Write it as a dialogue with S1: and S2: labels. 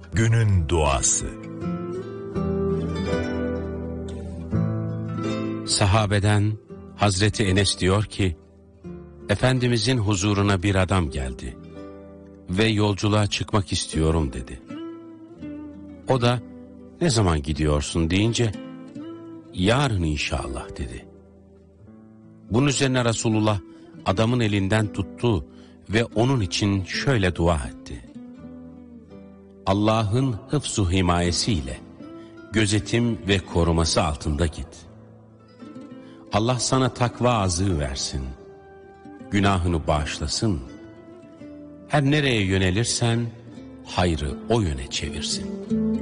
S1: Günün duası.
S2: Sahabeden Hazreti Enes diyor ki, Efendimizin huzuruna bir adam geldi ve yolculuğa çıkmak istiyorum dedi. O da, ne zaman gidiyorsun deyince, yarın inşallah dedi. Bunun üzerine Resulullah adamın elinden tuttu ve onun için şöyle dua etti. Allah'ın hıfzu himayesiyle, gözetim ve koruması altında git. Allah sana takva azığı versin, günahını bağışlasın, her nereye yönelirsen hayrı o yöne çevirsin.